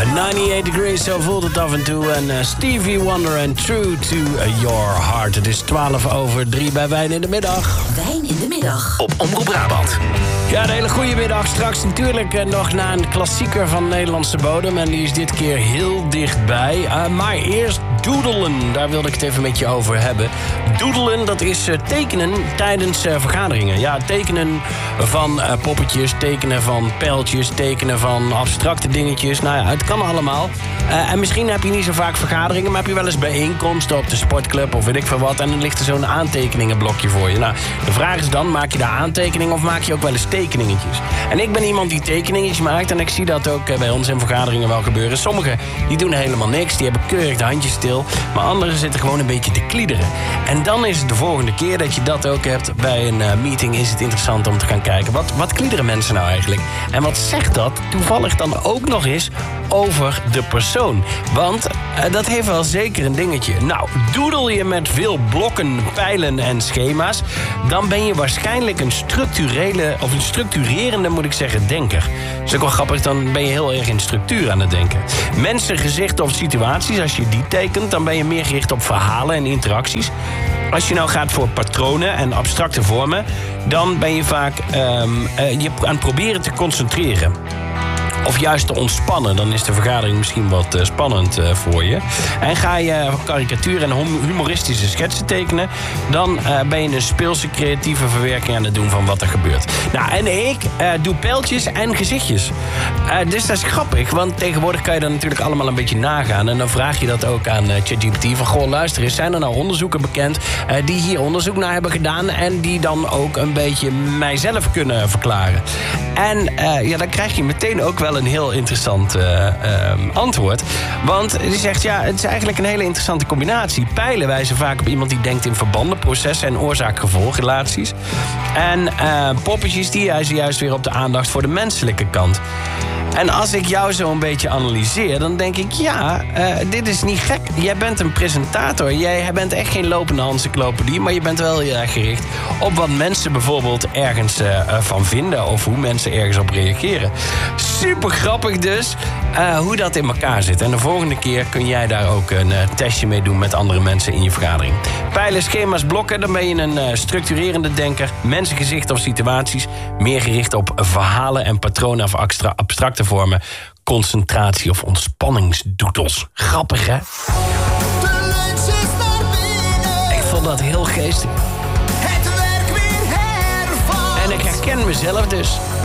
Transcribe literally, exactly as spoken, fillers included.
negenennegentig degrees, zo voelt het af en toe. En uh, Stevie Wonder en True to Your Heart. Het is twaalf over drie bij Wijn in de Middag. Wijn in de Middag. Op Omroep Brabant. Ja, een hele goede middag. Straks natuurlijk uh, nog naar een klassieker van Nederlandse bodem. En die is dit keer heel dichtbij. Uh, maar eerst doodelen. Daar wilde ik het even met je over hebben. Doodelen, dat is uh, tekenen tijdens uh, vergaderingen. Ja, tekenen van uh, poppetjes, tekenen van pijltjes, tekenen van abstracte dingetjes. Nou ja, het kan allemaal. Uh, en misschien heb je niet zo vaak vergaderingen, maar heb je wel eens bijeenkomsten op de sportclub of weet ik veel wat. En dan ligt er zo'n aantekeningenblokje voor je. Nou, de vraag is dan, maak je daar aantekeningen of maak je ook wel eens tekeningetjes? En ik ben iemand die tekeningetjes maakt en ik zie dat ook uh, bij ons in vergaderingen wel gebeuren. Sommigen die doen helemaal niks, die hebben keurig de handjes stil. Maar anderen zitten gewoon een beetje te kliederen. En dan is het de volgende keer dat je dat ook hebt bij een uh, meeting, is het interessant om te gaan kijken. Wat, wat kliederen mensen nou eigenlijk? En wat zegt dat toevallig dan ook nog eens over de persoon? Want uh, dat heeft wel zeker een dingetje. Nou, doodel je met veel blokken, pijlen en schema's, dan ben je waarschijnlijk een structurele, of een structurerende, moet ik zeggen, denker. Dat is ook wel grappig, dan ben je heel erg in structuur aan het denken. Mensen, gezichten of situaties, als je die tekent, dan ben je meer gericht op verhalen en interacties. Als je nou gaat voor patronen en abstracte vormen, dan ben je vaak um, uh, je aan het proberen te concentreren. Of juist te ontspannen, dan is de vergadering misschien wat uh, spannend uh, voor je. En ga je karikatuur en humoristische schetsen tekenen, dan uh, ben je een speelse creatieve verwerking aan het doen van wat er gebeurt. Nou, en ik uh, doe pijltjes en gezichtjes. Uh, dus dat is grappig, want tegenwoordig kan je dat natuurlijk allemaal een beetje nagaan. En dan vraag je dat ook aan uh, ChatGPT van, goh, luister eens, zijn er nou onderzoeken bekend uh, die hier onderzoek naar hebben gedaan en die dan ook een beetje mijzelf kunnen verklaren? En uh, ja, dan krijg je meteen ook wel een heel interessant uh, uh, antwoord. Want die zegt, ja, het is eigenlijk een hele interessante combinatie. Pijlen wijzen vaak op iemand die denkt in verbanden, processen en oorzaak-gevolgrelaties. En uh, poppetjes die wijzen juist weer op de aandacht voor de menselijke kant. En als ik jou zo een beetje analyseer, dan denk ik, ja, uh, dit is niet gek. Jij bent een presentator. Jij bent echt geen lopende encyclopedie, maar je bent wel heel erg gericht op wat mensen bijvoorbeeld ergens uh, van vinden of hoe mensen ergens op reageren. Super grappig dus uh, hoe dat in elkaar zit. En de volgende keer kun jij daar ook een uh, testje mee doen met andere mensen in je vergadering. Pijlen, schema's, blokken, dan ben je een uh, structurerende denker. Mensengezichten of situaties, meer gericht op verhalen en patronen of extra abstracte vormen. Concentratie of ontspanningsdoetels. Grappig, hè? Ik vond dat heel geestig. En ik herken mezelf dus.